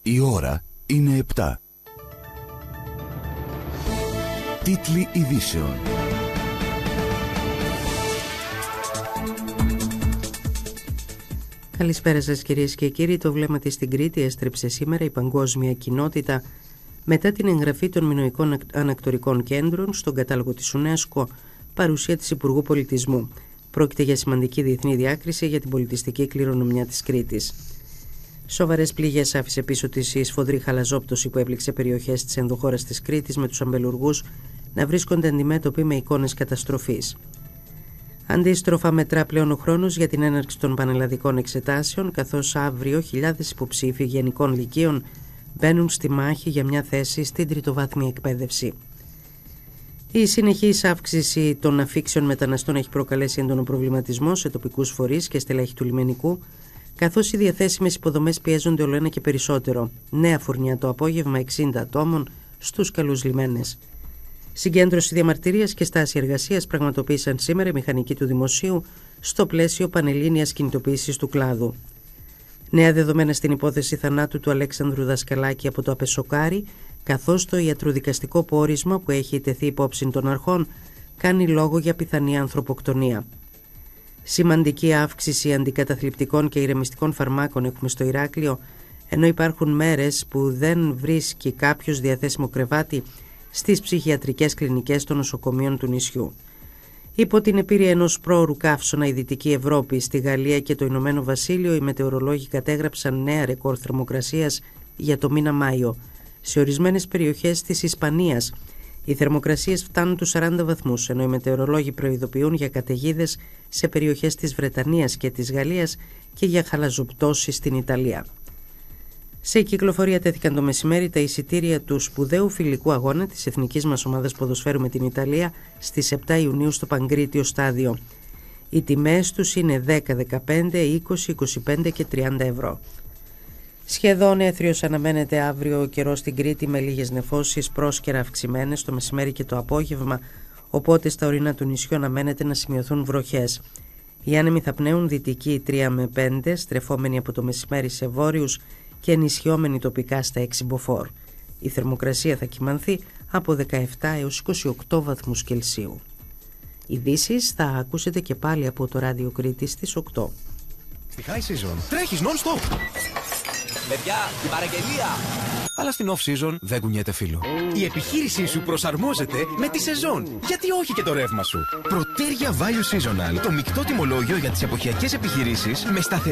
Η ώρα είναι 7. Τίτλοι ειδήσεων. Καλησπέρα σας κυρίες και κύριοι. Το βλέμμα της στην Κρήτη έστρεψε σήμερα η παγκόσμια κοινότητα μετά την εγγραφή των μινωικών ανακτορικών κέντρων στον κατάλογο της UNESCO, παρουσία της Υπουργού Πολιτισμού. Πρόκειται για σημαντική διεθνή διάκριση για την πολιτιστική κληρονομιά της Κρήτης. Σοβαρές πληγές άφησε πίσω της η σφοδρή χαλαζόπτωση που έπληξε περιοχές της ενδοχώρας της Κρήτης, με τους αμπελουργούς να βρίσκονται αντιμέτωποι με εικόνες καταστροφής. Αντίστροφα μετρά πλέον ο χρόνος για την έναρξη των πανελλαδικών εξετάσεων, καθώς αύριο χιλιάδες υποψήφοι γενικών λυκείων μπαίνουν στη μάχη για μια θέση στην τριτοβάθμια εκπαίδευση. Η συνεχής αύξηση των αφήξεων μεταναστών έχει προκαλέσει έντονο προβληματισμό σε τοπικούς φορείς και στελέχη του λιμενικού, καθώς οι διαθέσιμες υποδομές πιέζονται όλο ένα και περισσότερο. Νέα φουρνιά το απόγευμα 60 ατόμων στους καλούς λιμένες. Συγκέντρωση διαμαρτυρίας και στάση εργασίας πραγματοποίησαν σήμερα οι μηχανικοί του Δημοσίου στο πλαίσιο πανελλήνιας κινητοποίησης του κλάδου. Νέα δεδομένα στην υπόθεση θανάτου του Αλέξανδρου Δασκαλάκη από το Απεσοκάρι, καθώς το ιατροδικαστικό πόρισμα που έχει τεθεί υπόψη των αρχών κάνει λόγο για πιθανή ανθρωποκτονία. Σημαντική αύξηση αντικαταθλιπτικών και ηρεμιστικών φαρμάκων έχουμε στο Ηράκλειο, ενώ υπάρχουν μέρες που δεν βρίσκει κάποιος διαθέσιμο κρεβάτι στις ψυχιατρικές κλινικές των νοσοκομείων του νησιού. Υπό την επίρρεια ενός πρόωρου καύσωνα η Δυτική Ευρώπη, στη Γαλλία και το Ηνωμένο Βασίλειο, οι μετεωρολόγοι κατέγραψαν νέα ρεκόρ θερμοκρασίας για το μήνα Μάιο. Σε ορισμένες περιοχές της Ισπανίας οι θερμοκρασίες φτάνουν τους 40 βαθμούς, ενώ οι μετεωρολόγοι προειδοποιούν για καταιγίδες σε περιοχές της Βρετανίας και της Γαλλίας και για χαλαζοπτώσεις στην Ιταλία. Σε κυκλοφορία τέθηκαν το μεσημέρι τα εισιτήρια του σπουδαίου φιλικού αγώνα της εθνικής μας ομάδας ποδοσφαίρου με την Ιταλία στις 7 Ιουνίου στο Παγκρίτιο στάδιο. Οι τιμές τους είναι 10, 15, 20, 25 και 30 ευρώ. Σχεδόν έθριος αναμένεται αύριο ο καιρός στην Κρήτη, με λίγες νεφώσεις πρόσκαιρα αυξημένες το μεσημέρι και το απόγευμα, οπότε στα ορεινά του νησιού αναμένεται να σημειωθούν βροχές. Οι άνεμοι θα πνέουν δυτικοί 3 με 5, στρεφόμενοι από το μεσημέρι σε βόρειους και ενισχυόμενοι τοπικά στα 6 μποφόρ. Η θερμοκρασία θα κυμανθεί από 17 έως 28 βαθμούς Κελσίου. Ειδήσεις θα ακούσετε και πάλι από το Ράδιο Κρήτης στις 8. Στη High Season τρέχεις non-stop. Παιδιά, την παραγγελία! Αλλά στην off-season δεν κουνιέται φίλο. Η επιχείρησή σου προσαρμόζεται με τη σεζόν. Γιατί όχι και το ρεύμα σου. Πρωτέρια Value Seasonal. Το μεικτό τιμολόγιο για τις εποχιακές επιχειρήσεις με σταθερή